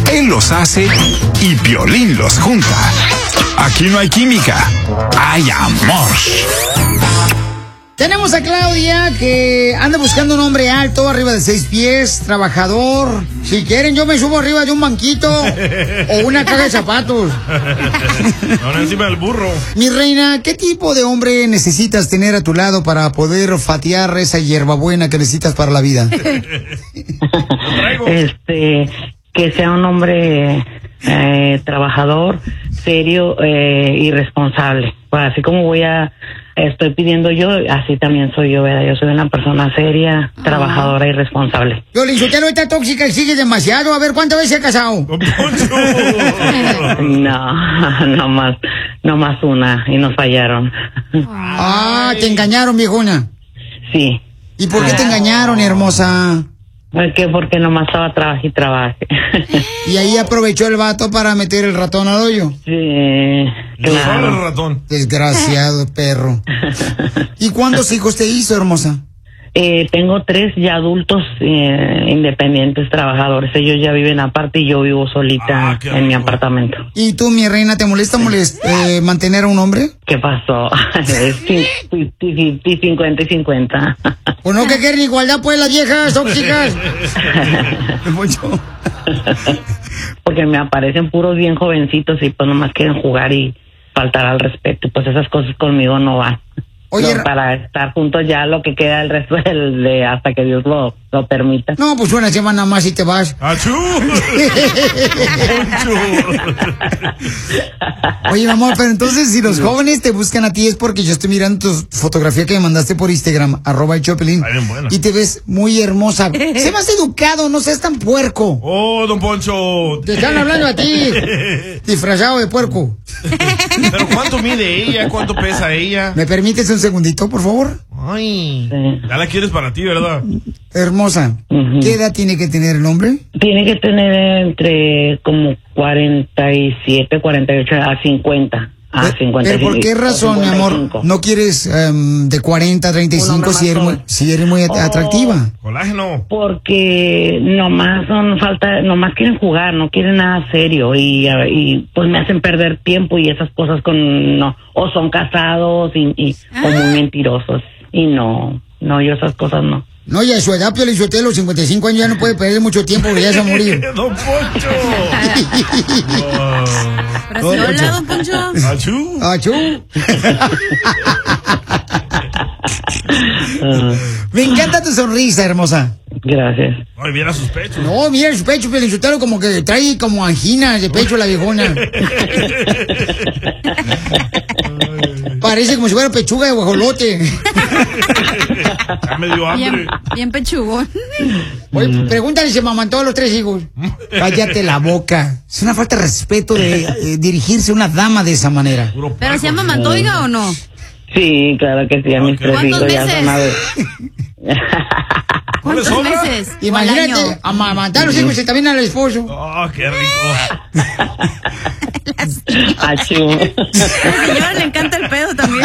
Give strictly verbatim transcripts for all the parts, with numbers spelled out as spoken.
Él los hace y Piolín los junta. Aquí no hay química, hay amor. Tenemos a Claudia que anda buscando un hombre alto, arriba de seis pies, trabajador. Si quieren, yo me subo arriba de un banquito o una caja de zapatos. Ahora encima del burro. Mi reina, ¿qué tipo de hombre necesitas tener a tu lado para poder fatiar esa hierbabuena que necesitas para la vida? Este, que sea un hombre eh, trabajador, serio eh, y responsable. Pues así como voy a estoy pidiendo yo, así también soy yo, ¿verdad? Yo soy una persona seria, ah. trabajadora y responsable. Yo le dije, no está tóxica y sigue demasiado. A ver, ¿cuántas veces se ha casado? No, no más, no más una, y nos fallaron. Ah, te engañaron, viejona. Sí. ¿Y por qué te engañaron, hermosa? Porque, porque nomás estaba trabaje y trabaje. Y ahí aprovechó el vato para meter el ratón al hoyo. Sí, claro. El ratón. Desgraciado perro. ¿Y cuántos hijos te hizo, hermosa? Eh, tengo tres ya adultos eh, independientes, trabajadores. Ellos ya viven aparte y yo vivo solita ah, en mi apartamento. ¿Y tú, mi reina, te molesta molest eh, mantener a un hombre? ¿Qué pasó? Es cincuenta y cincuenta. Pues no que quieren igualdad, pues, las viejas tóxicas. Porque me aparecen puros bien jovencitos y pues nomás quieren jugar y faltar al respeto. Pues esas cosas conmigo no van. Oye, no, para estar juntos ya lo que queda el resto del, de hasta que Dios lo, lo permita. No, pues una semana más y te vas. ¡Achú! Oye, mi amor, pero entonces si los jóvenes te buscan a ti es porque yo estoy mirando tu fotografía que me mandaste por Instagram, arroba el Chopelín, y te ves muy hermosa. Sé más educado, no seas tan puerco. ¡Oh, don Poncho! Te están hablando a ti, disfrazado de puerco. ¿Pero cuánto mide ella? ¿Cuánto pesa ella? ¿Me permites un segundito, por favor? Ay, ya la quieres para ti, ¿verdad? Hermosa, uh-huh. ¿Qué edad tiene que tener el hombre? Tiene que tener entre como cuarenta y siete, cuarenta y ocho a cincuenta. Ah, cincuenta y cinco. ¿Pero por qué razón, mi amor, no quieres um, de cuarenta a treinta y cinco si eres, muy, si eres muy atractiva? Oh, colágeno. Porque nomás son falta, nomás quieren jugar, no quieren nada serio y, y pues me hacen perder tiempo y esas cosas con, no, o son casados y, y ah. o muy mentirosos y no, no, yo esas cosas no. No, y a su edad, Piolín Sotelo, los cincuenta y cinco años ya no puede perder mucho tiempo porque ya se va a morir. ¡Don Poncho! Pero si hola, don Poncho. ¡Achú! ¡Achú! Me encanta tu sonrisa, hermosa. Gracias. Ay, mira sus pechos. No, mira sus pechos, Piolín Sotelo, como que trae como anginas de pecho la viejona. Parece como si fuera pechuga de guajolote. Ya me dio hambre. Bien, bien pechugón. Oye, pregúntale si se mamantó a los tres hijos. Cállate la boca. Es una falta de respeto de eh, dirigirse a una dama de esa manera. ¿Pero se amamantó, oiga, o no? Sí, claro que sí, a mis tres hijos ya son madres. ¿Cuántos meses? Imagínate, amamantar a los hijos y también al esposo. ¡Oh, qué rico! Achú. A la señora le encanta el pedo también.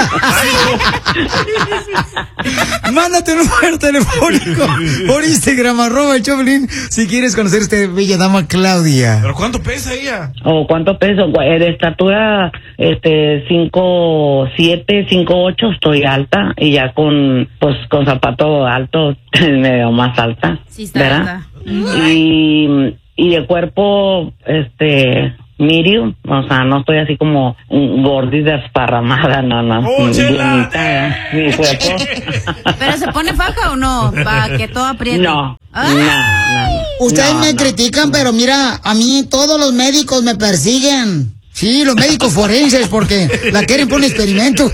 Mándate un número telefónico por Instagram, arroba el Chopelín, si quieres conocer a esta bella dama Claudia. ¿Pero cuánto pesa ella? ¿O cuánto peso? De estatura, este, cinco siete, cinco ocho, estoy alta, y ya con, pues, con zapato alto, me veo más alta. Sí, está ¿verdad? alta. Y, y de cuerpo, este... medium, o sea, no estoy así como gordita desparramada, no, no. ¡Oh, chela! Mi cuerpo. ¿Pero se pone faja o no? Para que todo apriete. No, no, no. Ustedes no, me no. critican, pero mira, a mí todos los médicos me persiguen. Sí, los médicos forenses, porque la quieren por un experimento.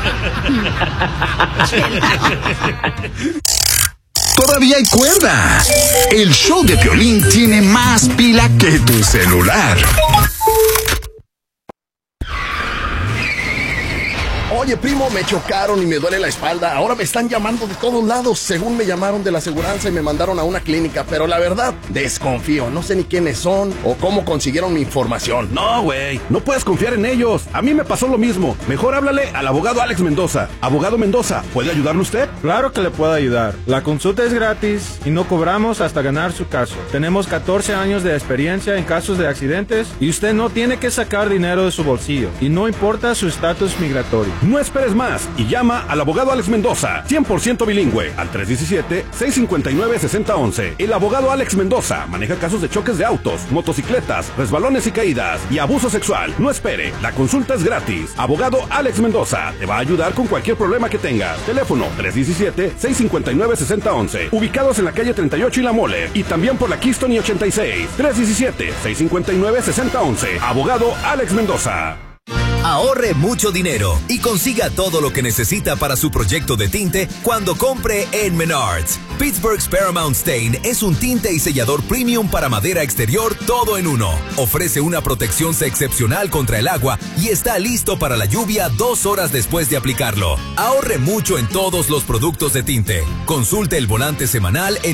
Todavía hay cuerda. El show de Piolín tiene más pila que tu celular. Oye, primo, me chocaron y me duele la espalda. Ahora me están llamando de todos lados. Según me llamaron de la aseguranza y me mandaron a una clínica. Pero la verdad, desconfío. No sé ni quiénes son o cómo consiguieron mi información. No, güey. No puedes confiar en ellos. A mí me pasó lo mismo. Mejor háblale al abogado Alex Mendoza. Abogado Mendoza, ¿puede ayudarle usted? Claro que le puedo ayudar. La consulta es gratis y no cobramos hasta ganar su caso. Tenemos catorce años de experiencia en casos de accidentes y usted no tiene que sacar dinero de su bolsillo. Y no importa su estatus migratorio. No esperes más y llama al abogado Alex Mendoza, cien por ciento bilingüe, al tres uno siete, seis cinco nueve, seis cero uno uno. El abogado Alex Mendoza maneja casos de choques de autos, motocicletas, resbalones y caídas y abuso sexual. No espere, la consulta es gratis. Abogado Alex Mendoza te va a ayudar con cualquier problema que tengas. Teléfono tres uno siete, seis cinco nueve, seis cero uno uno. Ubicados en la calle treinta y ocho y La Mole y también por la Keystone y ochenta y seis. tres uno siete, seis cinco nueve, seis cero uno uno. Abogado Alex Mendoza. Ahorre mucho dinero y consiga todo lo que necesita para su proyecto de tinte cuando compre en Menards. Pittsburgh's Paramount Stain es un tinte y sellador premium para madera exterior todo en uno. Ofrece una protección excepcional contra el agua y está listo para la lluvia dos horas después de aplicarlo. Ahorre mucho en todos los productos de tinte. Consulte el volante semanal en